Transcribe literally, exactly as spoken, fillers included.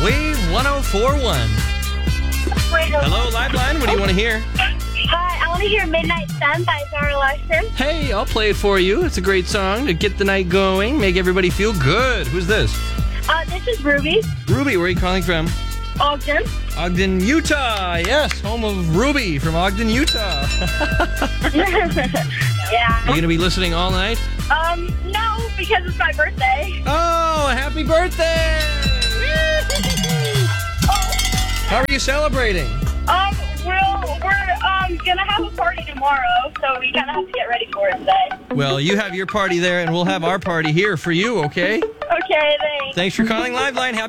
Wave one oh four point one. Hello, Liveline. What do you want to hear? Hi, I want to hear Midnight Sun by Zara Larsson. Hey, I'll play it for you. It's a great song to get the night going, make everybody feel good. Who's this? Uh, this is Ruby. Ruby, where are you calling from? Ogden. Ogden, Utah. Yes, home of Ruby from Ogden, Utah. Yeah. You going to be listening all night? Um, no, because it's my birthday. Oh, happy birthday! How are you celebrating? Um, we'll, we're um gonna have a party tomorrow, so we kind of have to get ready for it today. Well, you have your party there, and we'll have our party here for you, okay? Okay, thanks. Thanks for calling Liveline. Happy